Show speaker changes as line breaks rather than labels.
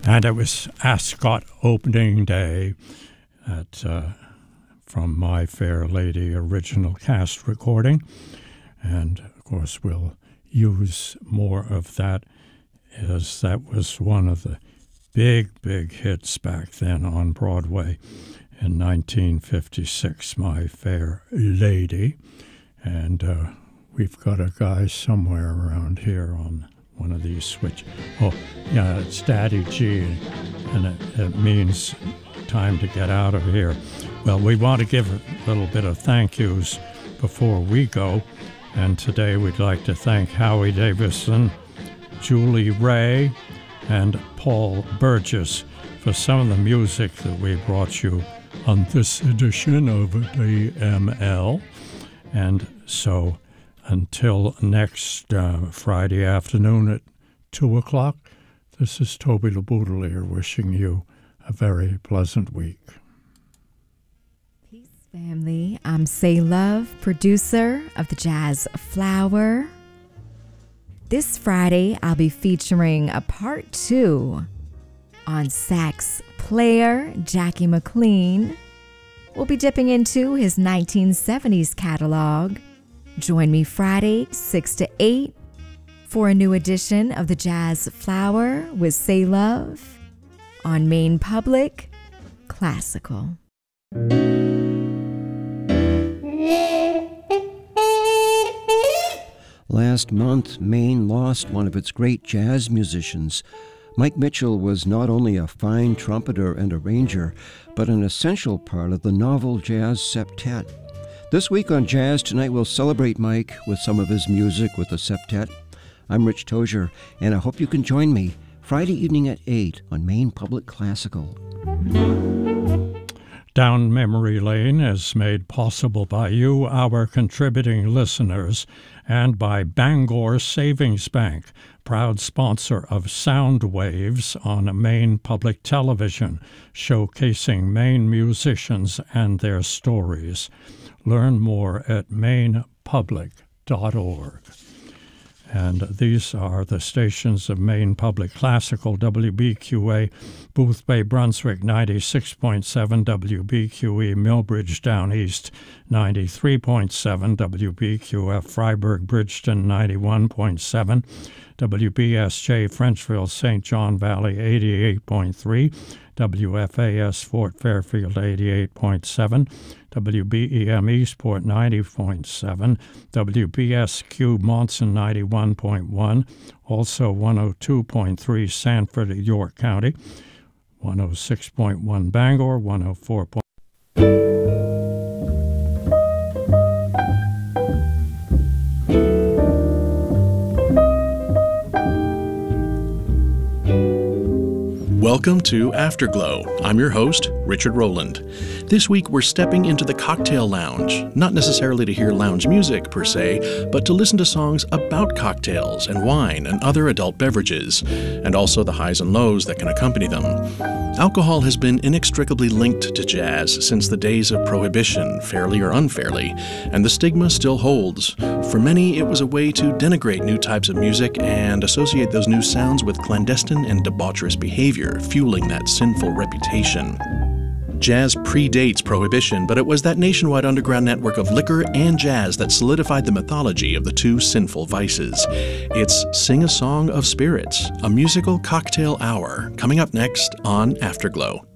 And it was Ascot opening day at from My Fair Lady original cast recording. And, of course, we'll use more of that, as that was one of the big hits back then on Broadway in 1956, My Fair Lady. And we've got a guy somewhere around here on one of these switch. Oh, yeah, it's Daddy G, and it means time to get out of here. Well, we want to give a little bit of thank yous before we go, and today we'd like to thank Howie Davison, Julie Ray, and Paul Burgess for some of the music that we brought you on this edition of DML. And so until next Friday afternoon at 2 o'clock, this is Toby LeBoudelier wishing you a very pleasant week.
Peace, family. I'm Say Love, producer of the Jazz Flower. This Friday, I'll be featuring a part 2 on sax player Jackie McLean. We'll be dipping into his 1970s catalog. Join me Friday, 6 to 8, for a new edition of the Jazz Flower with Say Love on Maine Public Classical.
Last month, Maine lost one of its great jazz musicians. Mike Mitchell was not only a fine trumpeter and arranger, but an essential part of the novel jazz septet. This week on Jazz Tonight, we'll celebrate Mike with some of his music with the septet. I'm Rich Tozier, and I hope you can join me Friday evening at 8 on Maine Public Classical.
Down Memory Lane is made possible by you, our contributing listeners, and by Bangor Savings Bank, proud sponsor of Sound Waves on Maine Public Television, showcasing Maine musicians and their stories. Learn more at mainepublic.org. And these are the stations of Maine Public Classical, WBQA, Booth Bay, Brunswick, 96.7, WBQE, Millbridge, Down East, 93.7, WBQF, Freiburg, Bridgeton, 91.7, WBSJ, Frenchville, St. John Valley, 88.3, WFAS, Fort Fairfield, 88.7, WBEM Eastport 90.7, WBSQ Monson 91.1, also 102.3 Sanford, York County, 106.1 Bangor, 104.
Welcome to Afterglow. I'm your host, Richard Rowland. This week we're stepping into the cocktail lounge, not necessarily to hear lounge music per se, but to listen to songs about cocktails and wine and other adult beverages, and also the highs and lows that can accompany them. Alcohol has been inextricably linked to jazz since the days of Prohibition, fairly or unfairly, and the stigma still holds. For many, it was a way to denigrate new types of music and associate those new sounds with clandestine and debaucherous behavior, fueling that sinful reputation. Jazz predates Prohibition, but it was that nationwide underground network of liquor and jazz that solidified the mythology of the two sinful vices. It's Sing a Song of Spirits, a musical cocktail hour, coming up next on Afterglow.